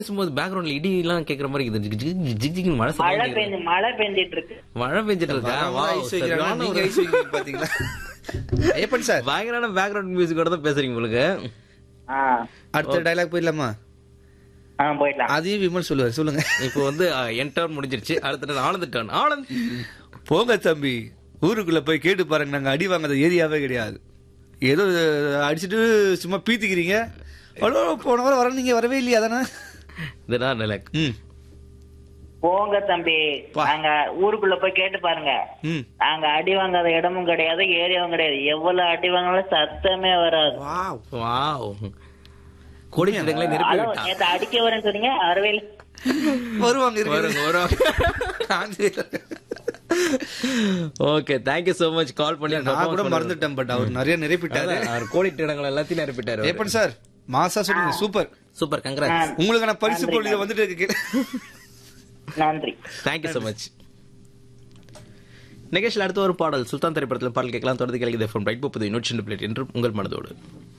பேசும்போது பேக்ரவுண்ட்ல இடி எல்லாம் கேக்குற மாதிரி இருக்குது. மழை பெஞ்சிட்டு இருக்கு. மழை பெஞ்சிட்டு இருக்கா? நீங்க ஐஸ் வைக்கிறீங்க பாத்தீங்களா? ஐயப்பன் சார் பயங்கரான பேக்ரவுண்ட் மியூசிக்கோட தான் பேசுறீங்க உங்களுக்கு. அடுத்த டைலாக் போயிடலாமா? போயிடலாம். அதையும் விமல் சொல்லுவார். சொல்லுங்க. இப்போ வந்து என் டர்ன் முடிஞ்சிருச்சு. அடுத்த ஆனந்த் டர்ன். ஆனந்த் போங்க தம்பி, ஊருக்குள்ள போய் கேட்டு பாருங்க, நாங்க அடி வாங்காத ஏரியாவே கிடையாது. ஏதோ அடிச்சுட்டு சும்மா பீத்திக்கிறீங்க. போன வாரம் வர நீங்க வரவே இல்லையா? தானே இதுதான் டைலாக். போங்க தம்பி, நாங்க ஊருக்குள்ள போய் கேட்டு பாருங்க, நாங்க அடி வாங்காத இடமும் கிடையாது ஏரியாவும் கிடையாது. எவ்வளவு அடி வாங்கினாலும் சத்தமே வராது. கோடி திட்டங்களை நேத்து அடிக்க வரேன்னு சொன்னீங்க, அரவேல் வருவாங்க. Okay, thank you so much. கால் பண்ணி நான் கூட மறந்துட்டேன், பட் அவர் நிறைய நிரப்பிட்டாரு. கோடி திட்டங்கள் எல்லாத்தையும் நிரப்பிட்டாரு. ஏப்பன் சார் மாசா சொல்லுங்க. Super super, congrats. உங்களுக்கான பரிசு பொருள் வந்துட்டு இருக்கு. நன்றி, தேங்க்யூ சோ மச். நிகழ்ச்சியில் அடுத்த ஒரு பாடல் சுல்தான் திரைப்படத்தில் பாடல் கேட்கலாம். தொடர்ந்து கேட்கிறது FM 102.8 என்று உங்கள் மனதோடு.